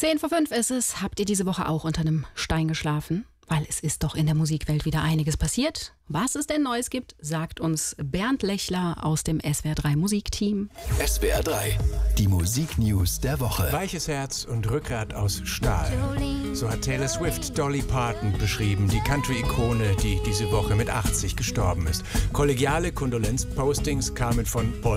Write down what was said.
10:05 ist es. Habt ihr diese Woche auch unter einem Stein geschlafen? Weil es ist doch in der Musikwelt wieder einiges passiert. Was es denn Neues gibt, sagt uns Bernd Lechler aus dem SWR 3 Musikteam. SWR 3, die Musiknews der Woche. Weiches Herz und Rückgrat aus Stahl. So hat Taylor Swift Dolly Parton beschrieben, die Country-Ikone, die diese Woche mit 80 gestorben ist. Kollegiale Kondolenzpostings kamen von Paul